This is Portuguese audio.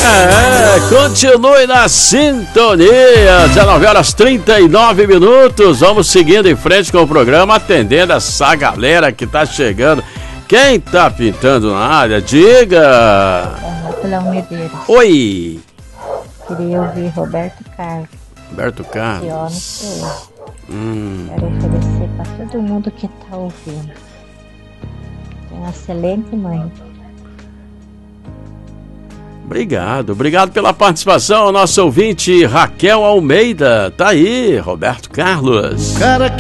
Continue na sintonia. 19h39. Vamos seguindo em frente com o programa, atendendo essa galera que tá chegando. Quem tá pintando na área? Diga. Rafael Medeiros. Oi. Queria ouvir Roberto Carlos. Roberto Carlos. Que homem sou eu. Quero oferecer para todo mundo que tá ouvindo. Tem uma excelente mãe. Obrigado pela participação, nosso ouvinte Raquel Almeida. Tá aí, Roberto Carlos.